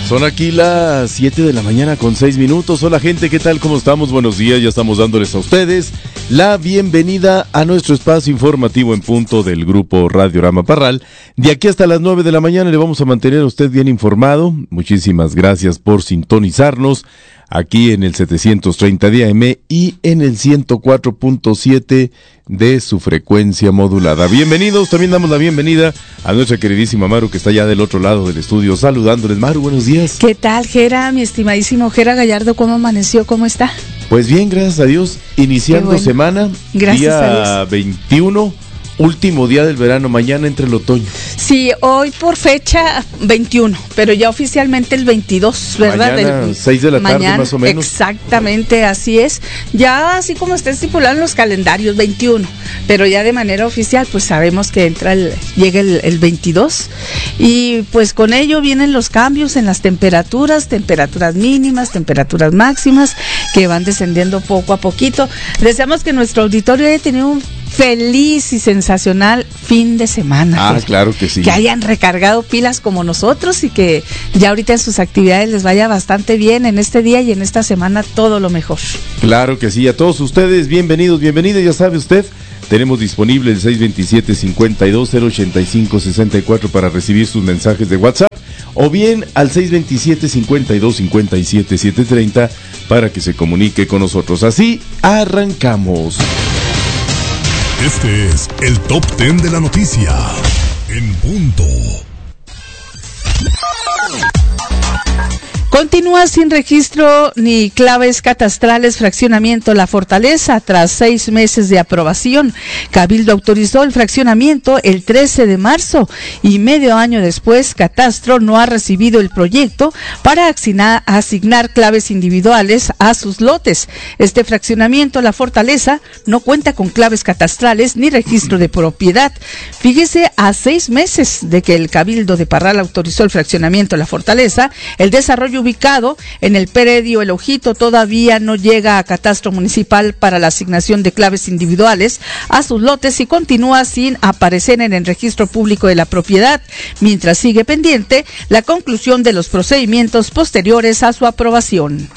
Son aquí las 7 de la mañana con 6 minutos. Hola gente, ¿qué tal? ¿Cómo estamos? Buenos días, ya estamos dándoles a ustedes la bienvenida a nuestro espacio informativo en punto del grupo Radiorama Parral. De aquí hasta las 9 de la mañana le vamos a mantener a usted bien informado. Muchísimas gracias por sintonizarnos aquí en el 730 de AM y en el 104.7 de su frecuencia modulada. Bienvenidos, también damos la bienvenida a nuestra queridísima Maru, que está ya del otro lado del estudio, saludándoles. Maru, buenos días. ¿Qué tal, Gera? Mi estimadísimo Gera Gallardo, ¿cómo amaneció? ¿Cómo está? Pues bien, gracias a Dios, iniciando semana, gracias día 21, último día del verano, mañana entra el otoño. Sí, hoy por fecha 21, pero ya oficialmente el 22, ¿verdad? Mañana, 6 de la tarde más o menos. Exactamente, así es. Ya así como está estipulado en los calendarios, 21, pero ya de manera oficial, pues sabemos que llega el 22, y pues con ello vienen los cambios en las temperaturas mínimas, temperaturas máximas, que van descendiendo poco a poquito. Deseamos que nuestro auditorio haya tenido un feliz y sensacional fin de semana. Ah, claro que sí. Que hayan recargado pilas como nosotros y que ya ahorita en sus actividades les vaya bastante bien en este día y en esta semana, todo lo mejor. Claro que sí. A todos ustedes, bienvenidos, bienvenidas. Ya sabe usted, tenemos disponible el 627-52-085-64 para recibir sus mensajes de WhatsApp, o bien al 627-52-57-730 para que se comunique con nosotros. Así arrancamos. Este es el Top 10 de la noticia. En punto. Continúa sin registro ni claves catastrales fraccionamiento La Fortaleza tras 6 meses de aprobación. Cabildo autorizó el fraccionamiento el 13 de marzo y medio año después, Catastro no ha recibido el proyecto para asignar claves individuales a sus lotes. Este fraccionamiento La Fortaleza no cuenta con claves catastrales ni registro de propiedad. Fíjese, a 6 meses de que el Cabildo de Parral autorizó el fraccionamiento La Fortaleza, el desarrollo ubicado en el predio El Ojito todavía no llega a Catastro Municipal para la asignación de claves individuales a sus lotes y continúa sin aparecer en el registro público de la propiedad, mientras sigue pendiente la conclusión de los procedimientos posteriores a su aprobación.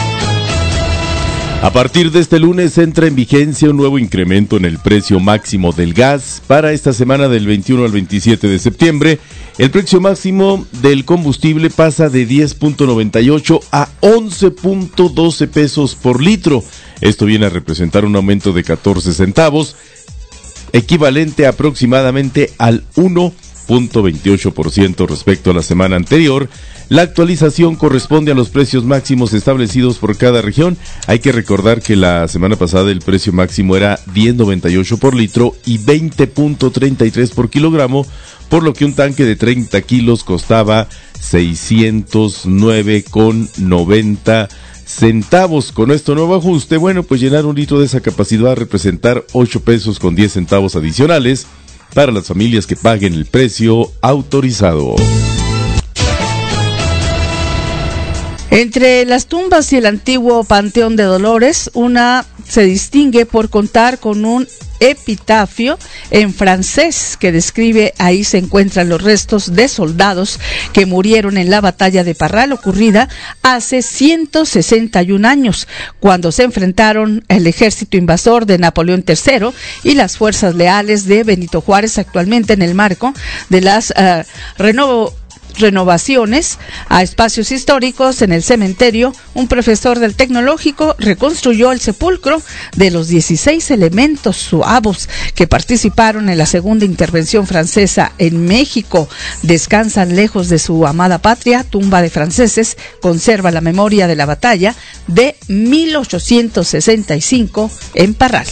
A partir de este lunes entra en vigencia un nuevo incremento en el precio máximo del gas para esta semana del 21 al 27 de septiembre. El precio máximo del combustible pasa de 10.98 a 11.12 pesos por litro. Esto viene a representar un aumento de 14 centavos, equivalente aproximadamente al 1.28% respecto a la semana anterior. La actualización corresponde a los precios máximos establecidos por cada región. Hay que recordar que la semana pasada el precio máximo era 10.98 por litro y 20.33 por kilogramo, por lo que un tanque de 30 kilos costaba 609,90 centavos. Con este nuevo ajuste, bueno, pues llenar un litro de esa capacidad va a representar 8 pesos con 10 centavos adicionales para las familias que paguen el precio autorizado. Entre las tumbas y el antiguo Panteón de Dolores, una se distingue por contar con un epitafio en francés que describe: ahí se encuentran los restos de soldados que murieron en la batalla de Parral ocurrida hace 161 años, cuando se enfrentaron el ejército invasor de Napoleón III y las fuerzas leales de Benito Juárez, actualmente en el marco de las renovaciones a espacios históricos en el cementerio. Un profesor del Tecnológico reconstruyó el sepulcro de los 16 elementos suavos que participaron en la segunda intervención francesa en México. Descansan lejos de su amada patria. Tumba de franceses conserva la memoria de la batalla de 1865 en Parral.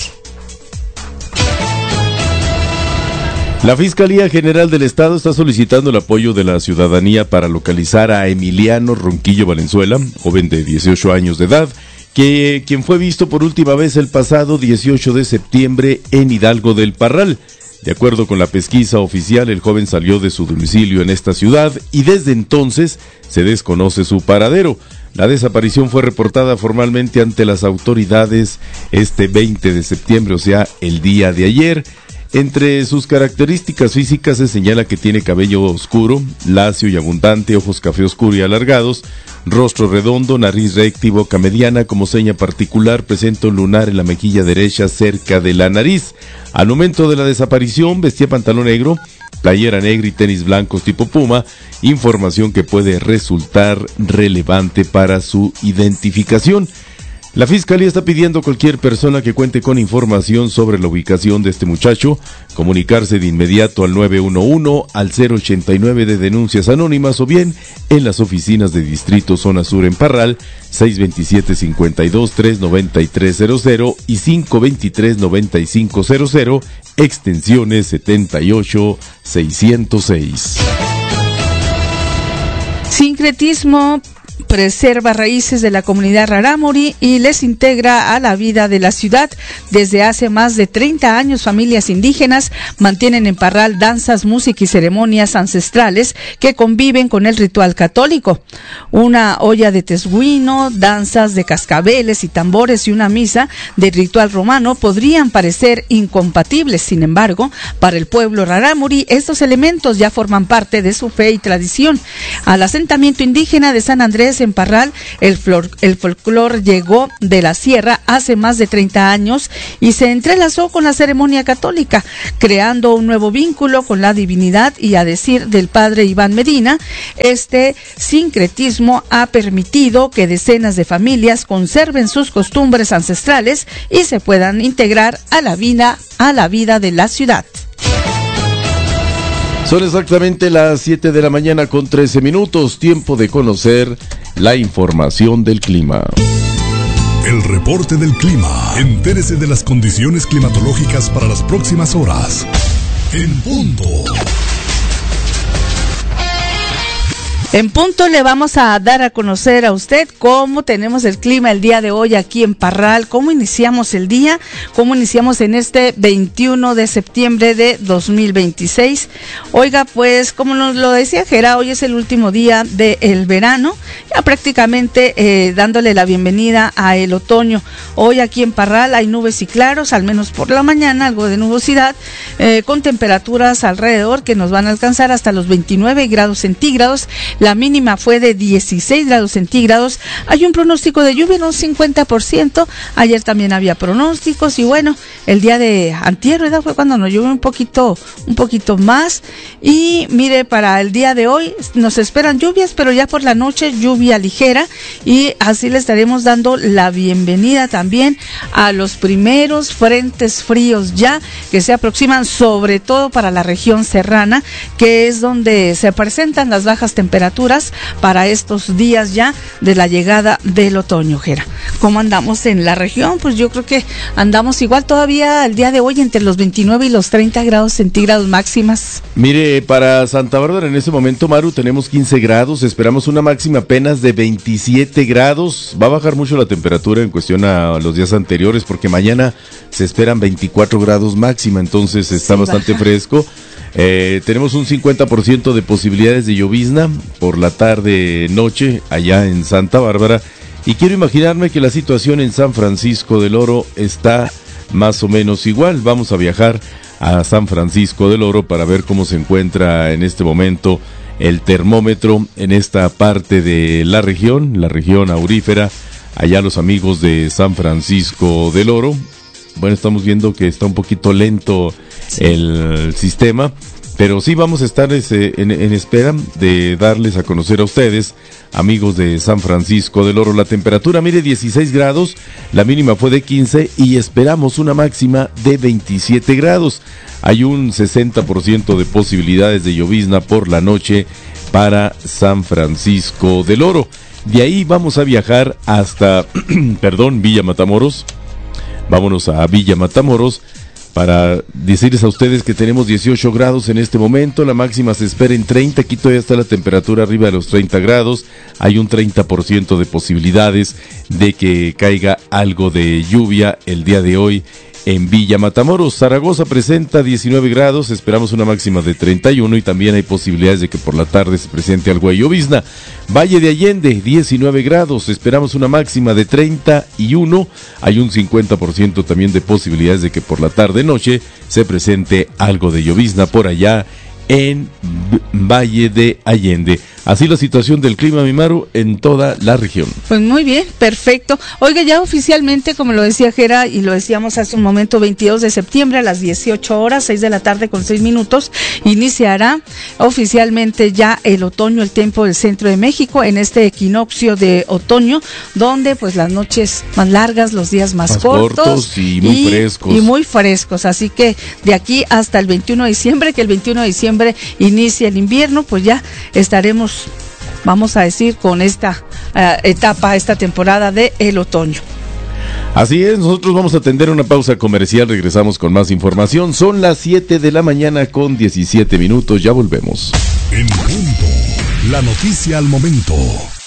La Fiscalía General del Estado está solicitando el apoyo de la ciudadanía para localizar a Emiliano Ronquillo Valenzuela, joven de 18 años de edad, quien fue visto por última vez el pasado 18 de septiembre en Hidalgo del Parral. De acuerdo con la pesquisa oficial, el joven salió de su domicilio en esta ciudad y desde entonces se desconoce su paradero. La desaparición fue reportada formalmente ante las autoridades este 20 de septiembre, o sea, el día de ayer. Entre sus características físicas se señala que tiene cabello oscuro, lacio y abundante, ojos café oscuro y alargados, rostro redondo, nariz recta y boca mediana. Como seña particular presenta un lunar en la mejilla derecha cerca de la nariz. Al momento de la desaparición vestía pantalón negro, playera negra y tenis blancos tipo Puma, información que puede resultar relevante para su identificación. La Fiscalía está pidiendo a cualquier persona que cuente con información sobre la ubicación de este muchacho comunicarse de inmediato al 911, al 089 de denuncias anónimas o bien en las oficinas de Distrito Zona Sur en Parral, 627-52-39300 y 523-9500, extensiones 78-606. Sincretismo preserva raíces de la comunidad rarámuri y les integra a la vida de la ciudad. Desde hace más de 30 años, familias indígenas mantienen en Parral danzas, música y ceremonias ancestrales que conviven con el ritual católico. Una olla de tesguino, danzas de cascabeles y tambores y una misa de ritual romano podrían parecer incompatibles. Sin embargo, para el pueblo rarámuri, estos elementos ya forman parte de su fe y tradición. Al asentamiento indígena de San Andrés en Parral, el folclore llegó de la sierra hace más de 30 años y se entrelazó con la ceremonia católica, creando un nuevo vínculo con la divinidad. Y a decir del padre Iván Medina, este sincretismo ha permitido que decenas de familias conserven sus costumbres ancestrales y se puedan integrar a la vida de la ciudad. Son exactamente las 7 de la mañana con 13 minutos, tiempo de conocer la información del clima. El reporte del clima. Entérese de las condiciones climatológicas para las próximas horas. En punto. En punto le vamos a dar a conocer a usted cómo tenemos el clima el día de hoy aquí en Parral, cómo iniciamos el día, cómo iniciamos en este 21 de septiembre de 2026. Oiga, pues como nos lo decía Gera, hoy es el último día del verano, ya prácticamente dándole la bienvenida a el otoño. Hoy aquí en Parral hay nubes y claros, al menos por la mañana, algo de nubosidad, con temperaturas alrededor que nos van a alcanzar hasta los 29 grados centígrados. La mínima fue de 16 grados centígrados. Hay un pronóstico de lluvia en un 50%. Ayer también había pronósticos. Y bueno, el día de antier, ¿verdad? Fue cuando nos llovió un poquito más. Y mire, para el día de hoy nos esperan lluvias, pero ya por la noche lluvia ligera. Y así le estaremos dando la bienvenida también a los primeros frentes fríos ya que se aproximan, sobre todo para la región serrana, que es donde se presentan las bajas temperaturas para estos días ya de la llegada del otoño. Jera, ¿cómo andamos en la región? Pues yo creo que andamos igual todavía el día de hoy entre los 29 y los 30 grados centígrados máximas. Mire, para Santa Bárbara en este momento, Maru, tenemos 15 grados, esperamos una máxima apenas de 27 grados. Va a bajar mucho la temperatura en cuestión a los días anteriores porque mañana se esperan 24 grados máxima, entonces está bastante fresco. Tenemos un 50% de posibilidades de llovizna por la tarde-noche allá en Santa Bárbara, y quiero imaginarme que la situación en San Francisco del Oro está más o menos igual. Vamos a viajar a San Francisco del Oro para ver cómo se encuentra en este momento el termómetro en esta parte de la región aurífera. Allá los amigos de San Francisco del Oro, bueno, estamos viendo que está un poquito lento el sistema, pero sí vamos a estar en espera de darles a conocer a ustedes, amigos de San Francisco del Oro, la temperatura. Mire, 16 grados, la mínima fue de 15 y esperamos una máxima de 27 grados. Hay un 60% de posibilidades de llovizna por la noche para San Francisco del Oro. De ahí vamos a viajar hasta, Villa Matamoros. Vámonos a Villa Matamoros para decirles a ustedes que tenemos 18 grados en este momento, la máxima se espera en 30, aquí todavía está la temperatura arriba de los 30 grados, hay un 30% de posibilidades de que caiga algo de lluvia el día de hoy en Villa Matamoros. Zaragoza presenta 19 grados, esperamos una máxima de 31 y también hay posibilidades de que por la tarde se presente algo de llovizna. Valle de Allende, 19 grados, esperamos una máxima de 31. Hay un 50% también de posibilidades de que por la tarde-noche se presente algo de llovizna por allá en Valle de Allende. Así la situación del clima, mi Maru, en toda la región. Pues muy bien, perfecto. Oiga, ya oficialmente, como lo decía Jera y lo decíamos hace un momento, 22 de septiembre a las 18 horas, 6 de la tarde con 6 minutos, iniciará oficialmente ya el otoño, el tiempo del centro de México, en este equinoccio de otoño, donde pues las noches más largas, los días más cortos y muy frescos. Y muy frescos, así que de aquí hasta el 21 de diciembre, que el 21 de diciembre inicia el invierno, pues ya estaremos, vamos a decir, con esta etapa, esta temporada de el otoño. Así es, nosotros vamos a atender una pausa comercial, regresamos con más información. Son las 7 de la mañana con 17 minutos, ya volvemos. En punto, la noticia al momento.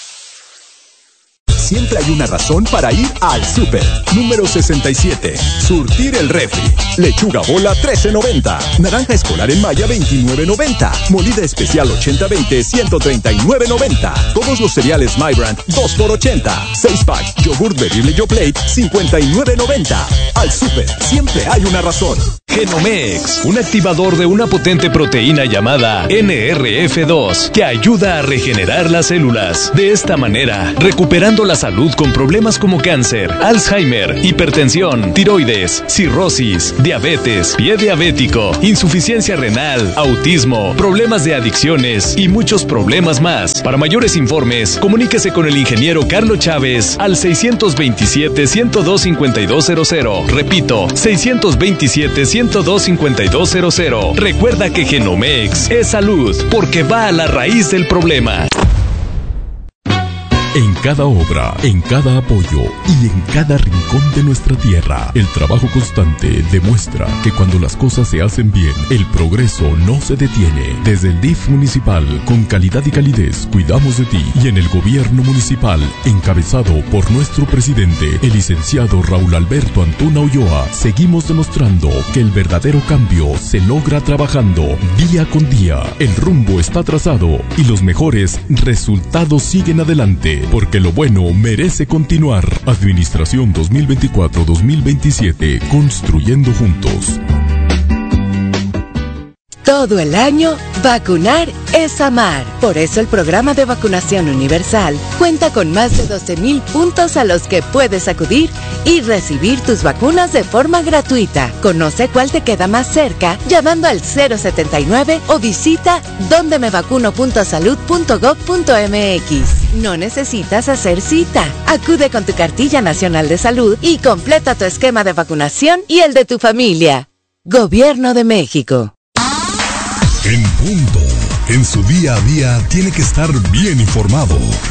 Siempre hay una razón para ir al súper. Número 67. Surtir el refri. Lechuga bola 13.90. Naranja escolar en malla 29.90. Molida especial 80-20 139.90. Todos los cereales My Brand 2x80. 6-pack yogur bebible Yoplait 59.90. Al súper siempre hay una razón. Genomex, un activador de una potente proteína llamada NRF2 que ayuda a regenerar las células. De esta manera, recuperando la salud con problemas como cáncer, Alzheimer, hipertensión, tiroides, cirrosis, diabetes, pie diabético, insuficiencia renal, autismo, problemas de adicciones y muchos problemas más. Para mayores informes, comuníquese con el ingeniero Carlos Chávez al 627-102-5200. Repito, 627-102-5200. Recuerda que Genomex es salud porque va a la raíz del problema. En cada obra, en cada apoyo y en cada rincón de nuestra tierra, el trabajo constante demuestra que cuando las cosas se hacen bien, el progreso no se detiene. Desde el DIF municipal, con calidad y calidez, cuidamos de ti. Y en el gobierno municipal, encabezado por nuestro presidente, el licenciado Raúl Alberto Antuna Ulloa, seguimos demostrando que el verdadero cambio se logra trabajando día con día. El rumbo está trazado y los mejores resultados siguen adelante. Porque lo bueno merece continuar. Administración 2024-2027. Construyendo juntos. Todo el año, vacunar es amar. Por eso el programa de vacunación universal cuenta con más de 12,000 puntos a los que puedes acudir y recibir tus vacunas de forma gratuita. Conoce cuál te queda más cerca llamando al 079 o visita dondemevacuno.salud.gov.mx. No necesitas hacer cita. Acude con tu cartilla nacional de salud y completa tu esquema de vacunación y el de tu familia. Gobierno de México. En punto. En su día a día tiene que estar bien informado.